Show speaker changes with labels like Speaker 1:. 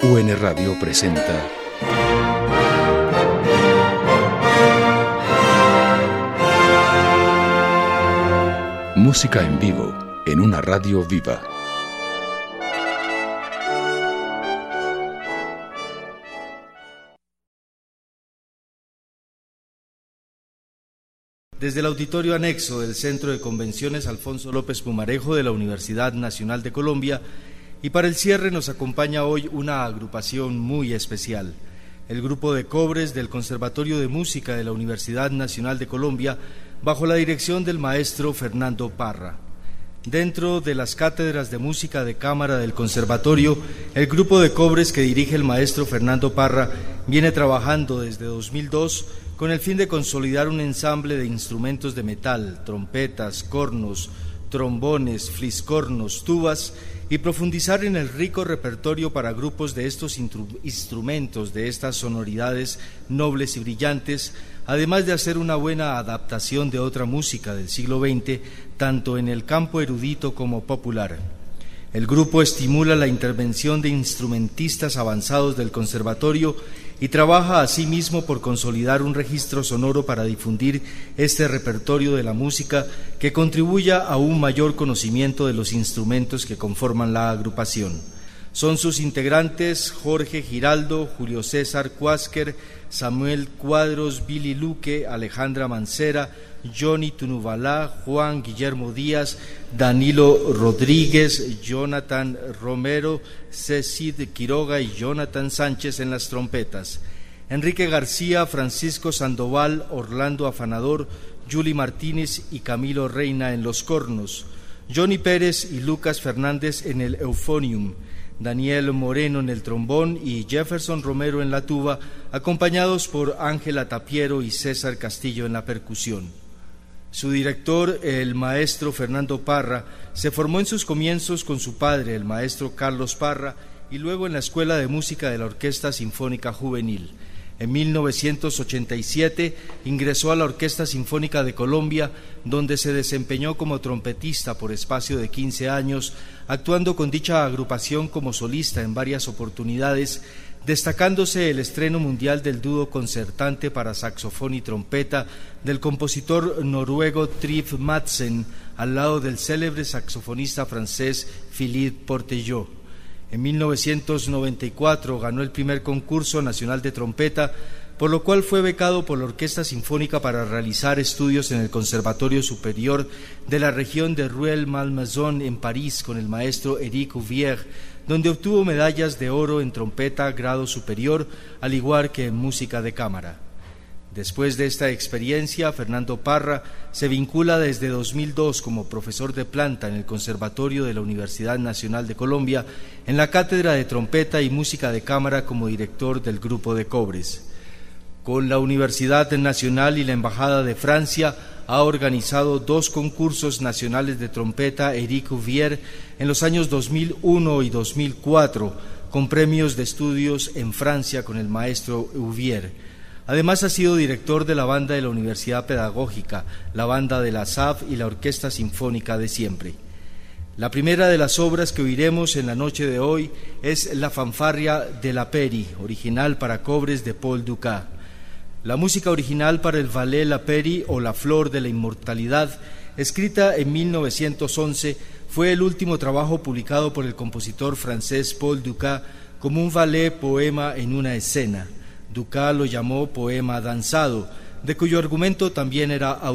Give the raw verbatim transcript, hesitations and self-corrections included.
Speaker 1: U N Radio presenta música en vivo en una radio viva.
Speaker 2: Desde el auditorio anexo del Centro de Convenciones Alfonso López Pumarejo de la Universidad Nacional de Colombia, y para el cierre nos acompaña hoy una agrupación muy especial, el Grupo de Cobres del Conservatorio de Música de la Universidad Nacional de Colombia, bajo la dirección del maestro Fernando Parra. Dentro de las cátedras de música de cámara del conservatorio, el Grupo de Cobres que dirige el maestro Fernando Parra viene trabajando desde dos mil dos con el fin de consolidar un ensamble de instrumentos de metal, trompetas, cornos, trombones, fliscornos, tubas, y profundizar en el rico repertorio para grupos de estos instrumentos, de estas sonoridades nobles y brillantes, además de hacer una buena adaptación de otra música del siglo veinte, tanto en el campo erudito como popular. El grupo estimula la intervención de instrumentistas avanzados del conservatorio y trabaja asimismo por consolidar un registro sonoro para difundir este repertorio de la música que contribuya a un mayor conocimiento de los instrumentos que conforman la agrupación. Son sus integrantes Jorge Giraldo, Julio César Cuásquer, Samuel Cuadros, Billy Luque, Alejandra Mancera, Johnny Tunubalá, Juan Guillermo Díaz, Danilo Rodríguez, Jonathan Romero, Cecid Quiroga y Jonathan Sánchez en las trompetas, Enrique García, Francisco Sandoval, Orlando Afanador, Yuli Martínez y Camilo Reina en los cornos, Johnny Pérez y Lucas Fernández en el euphonium, Daniel Moreno en el trombón y Jefferson Romero en la tuba, acompañados por Ángela Tapiero y César Castillo en la percusión. Su director, el maestro Fernando Parra, se formó en sus comienzos con su padre, el maestro Carlos Parra, y luego en la Escuela de Música de la Orquesta Sinfónica Juvenil. En mil novecientos ochenta y siete ingresó a la Orquesta Sinfónica de Colombia, donde se desempeñó como trompetista por espacio de quince años, actuando con dicha agrupación como solista en varias oportunidades, destacándose el estreno mundial del dúo concertante para saxofón y trompeta del compositor noruego Trygve Madsen, al lado del célebre saxofonista francés Philippe Portello. En mil novecientos noventa y cuatro ganó el primer concurso nacional de trompeta, por lo cual fue becado por la Orquesta Sinfónica para realizar estudios en el Conservatorio Superior de la región de Rueil-Malmaison en París con el maestro Éric Cuvier, donde obtuvo medallas de oro en trompeta grado superior, al igual que en música de cámara. Después de esta experiencia, Fernando Parra se vincula desde dos mil dos como profesor de planta en el Conservatorio de la Universidad Nacional de Colombia, en la cátedra de trompeta y música de cámara como director del Grupo de Cobres. Con la Universidad Nacional y la Embajada de Francia ha organizado dos concursos nacionales de trompeta Éric Cuvier en los años dos mil uno y dos mil cuatro, con premios de estudios en Francia con el maestro Cuvier. Además ha sido director de la banda de la Universidad Pedagógica, la banda de la S A F y la Orquesta Sinfónica de Siempre. La primera de las obras que oiremos en la noche de hoy es La Fanfarria de la Peri, original para cobres de Paul Dukas. La música original para el ballet La Peri o La Flor de la Inmortalidad, escrita en mil novecientos once, fue el último trabajo publicado por el compositor francés Paul Dukas como un ballet poema en una escena. Dukas lo llamó poema danzado, de cuyo argumento también era autor.